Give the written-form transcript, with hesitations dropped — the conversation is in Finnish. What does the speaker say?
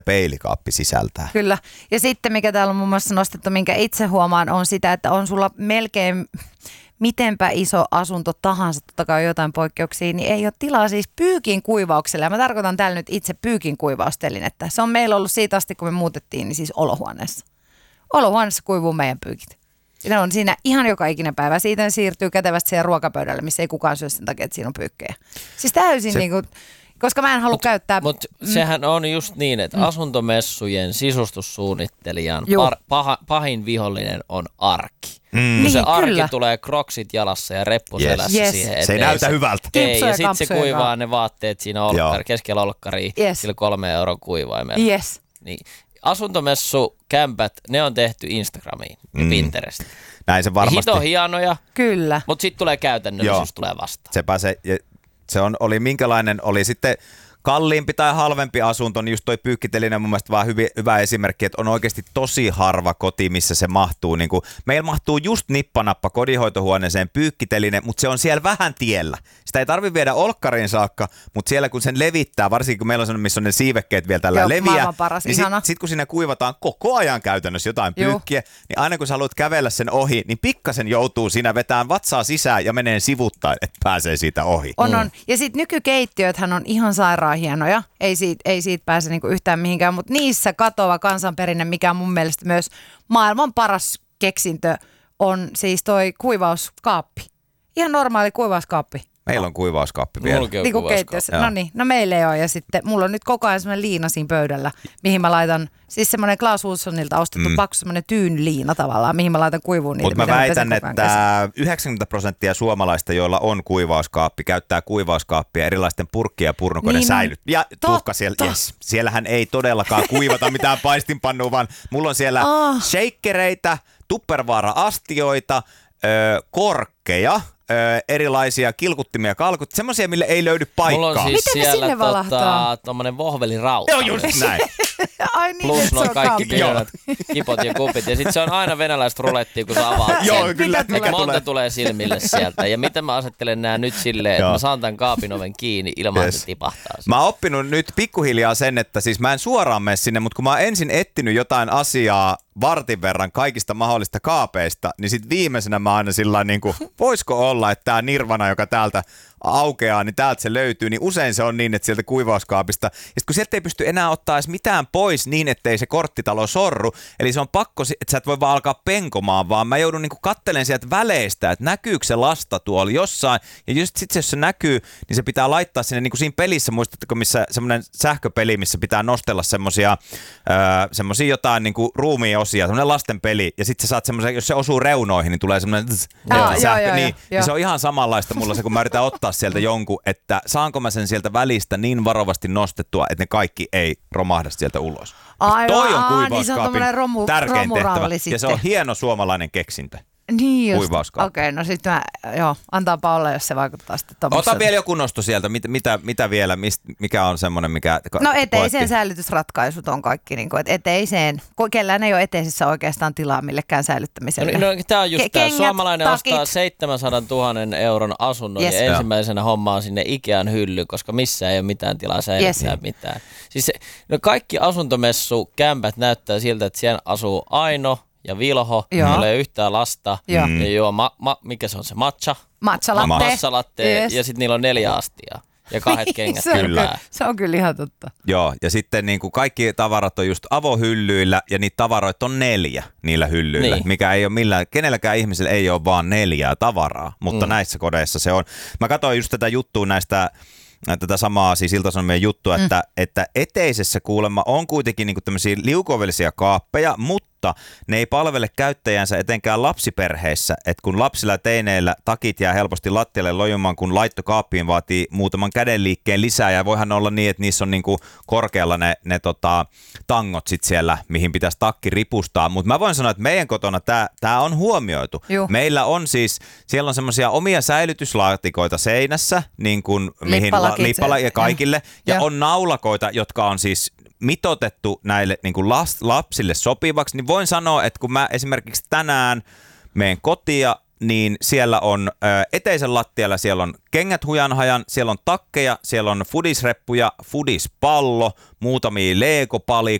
peilikaappi sisältää. Kyllä. Ja sitten mikä täällä on muun muassa nostettu, minkä itse huomaan, on sitä, että on sulla melkein mitenpä iso asunto tahansa, totta kai jotain poikkeuksia, niin ei ole tilaa siis pyykin kuivaukselle. Ja mä tarkoitan täällä nyt itse pyykin kuivaustelinettä. Se on meillä ollut siitä asti, kun me muutettiin, niin siis olohuoneessa. Olohuoneessa kuivuu meidän pyykit. Ne on siinä ihan joka ikinen päivä. Siitä ne siirtyy kätevästi siihen ruokapöydälle, missä ei kukaan syö sen takia, että siinä on pyykkejä. Siis täysin niinku, koska mä en halua käyttää. Mutta sehän on just niin, että asuntomessujen sisustussuunnittelijan pahin vihollinen on arkki. Kun se arki tulee kroksit jalassa ja reppu selässä siihen eteen. Se ei näytä hyvältä. Ei, ja sitten se kuivaa ne vaatteet siinä keskellä olkkariin sillä 3 euron kuivaimella. Yes. Niin. Asuntomessukämpät, ne on tehty Instagramiin ja Pinterestiin. Näin se varmasti. Hito hienoja, kyllä. mutta sitten tulee käytännöllisyys tulee vastaan. Se oli minkälainen, oli sitten kalliimpi tai halvempi asunto, niin just toi pyykkiteline mun mielestä vaan hyvä esimerkki, että on oikeasti tosi harva koti, missä se mahtuu. Niin kuin, meillä mahtuu just nippanappa kodinhoitohuoneeseen pyykkiteline, mutta se on siellä vähän tiellä. Sitä ei tarvitse viedä olkkariin saakka, mutta siellä kun sen levittää, varsinkin kun meillä on sellainen, missä on ne siivekkeet vielä tällä leviä, niin sit kun siinä kuivataan koko ajan käytännössä jotain pyykkiä, niin aina kun sä haluat kävellä sen ohi, niin pikkasen joutuu siinä vetämään vatsaa sisään ja menee sivuttain, että pääsee siitä ohi. On. Ja sitten nykykeittiöthän on ihan sairaan hienoja, ei siitä pääse niinku yhtään mihinkään, mutta niissä katoava kansanperinne, mikä on mun mielestä myös maailman paras keksintö, on siis toi kuivauskaappi. Ihan normaali kuivauskaappi. Meillä on kuivauskaappi vielä. Niin kuin keittiössä. No niin, no meillä ei ole. Ja sitten mulla on nyt koko ajan semmoinen liina siinä pöydällä, mihin mä laitan, siis semmoinen Klaus Hulssonilta ostettu paksu semmoinen tyynliina tavallaan, mihin mä laitan kuivuun niitä. Mutta mä väitän, että 90% suomalaista, joilla on kuivauskaappi, käyttää kuivauskaappia erilaisten purkkien ja purnukoiden säilyt. Ja tuhka siellä, siellähän ei todellakaan kuivata mitään paistinpannua, vaan mulla on siellä shakereita, tuppervaara-astioita, korkkeja, erilaisia kilkuttimia, kalkut, semmoisia, mille ei löydy paikkaa. Mulla on siis miten siellä tommonen vohvelirauta. Joo, just näin. Ai niin, plus noin kaikki pienät kipot ja kupit. Ja sit se on aina venäläistä rulettia, kun sä avaat sen. Joo, kyllä. Monta tulee silmille sieltä. Ja miten mä asettelen nää nyt silleen, että mä saan tämän kaapin oven kiinni ilman, että se tipahtaa. Mä oon oppinut nyt pikkuhiljaa sen, että siis mä en suoraan mene sinne, mutta kun mä oon ensin etsinyt jotain asiaa vartin verran kaikista mahdollista kaapeista, niin sit viimeisenä mä aina sillä niinku, voisiko olla, että tää Nirvana, joka täältä aukeaa, niin täältä se löytyy, niin usein se on niin, että sieltä kuivauskaapista, ja sit kun sieltä ei pysty enää ottaa edes mitään pois niin, ettei se korttitalo sorru, eli se on pakko, että sä et voi vaan alkaa penkomaan, vaan mä joudun niinku kattelemaan sieltä väleistä, että näkyykö se lasta tuolla jossain, ja just sit jos se näkyy, niin se pitää laittaa sinne, niin kuin siinä pelissä, muistatteko, missä semmoinen sähköpeli, missä pitää nostella semmosia jotain niinku ruumiin osia, semmoinen lasten peli, ja sitten sä saat semmoisen, jos se osuu reunoihin, niin tulee semmoinen sähkö, niin se on ihan samanlaista mulla se, kun mä yritän ottaa sieltä jonkun, että saanko mä sen sieltä välistä niin varovasti nostettua, että ne kaikki ei romahda sieltä ulos. Toi on kuivauskaapin tärkein tehtävä, ja se on hieno suomalainen keksintö. Niin just. Okei, no sit mä, antaapa olla, jos se vaikuttaa sitten tommoselle. Ota vielä joku nosto sieltä, mitä vielä, mikä on semmoinen, mikä... No eteiseen säilytysratkaisut on kaikki, niin kuin, että eteiseen, kellään ei ole eteisessä oikeastaan tilaa millekään säilyttämiselle. No tää on just tää, suomalainen ostaa 700 000 euron asunnon ja ensimmäisenä hommaa sinne Ikean hylly, koska missään ei ole mitään tilaa säilyttää mitään. Siis kaikki asuntomessukämpät näyttää siltä, että siellä asuu Aino ja Vilho, joilla ei ole yhtään lasta, ja mikä se on se matcha latte, ja sitten niillä on 4 astiaa ja 2 kengät kyllä. Se on kyllä ihan totta. Joo, ja sitten niin kuin kaikki tavarat on just avohyllyillä, ja niitä tavaroita on 4 niillä hyllyillä, mikä ei ole millään, kenelläkään ihmisellä ei ole vaan 4 tavaraa, mutta näissä kodeissa se on. Mä katsoin just tätä juttua tätä samaa siis Ilta-Sanomien juttua, että eteisessä kuulemma on kuitenkin niinku tämmöisiä liukuovellisia kaappeja, mutta ne ei palvele käyttäjänsä etenkään lapsiperheissä, että kun lapsilla ja teineillä takit jää helposti lattialle lojumaan, kun laitto kaappiin vaatii muutaman kädenliikkeen lisää, ja voihan olla niin, että niissä on niinku korkealla ne tangot sit siellä, mihin pitäisi takki ripustaa, mutta mä voin sanoa, että meidän kotona tää on huomioitu. Meillä on siis, siellä on semmoisia omia säilytyslaatikoita seinässä, niin kuin mihin lippala ja kaikille, ja on naulakoita, jotka on siis mitoitettu näille niin kuin lapsille sopivaksi, niin voin sanoa, että kun mä esimerkiksi tänään menen kotia, niin siellä on eteisen lattialla, siellä on kengät hujanhajan, siellä on takkeja, siellä on fudisreppuja, fudispallo, muutamia Lego-palikoita,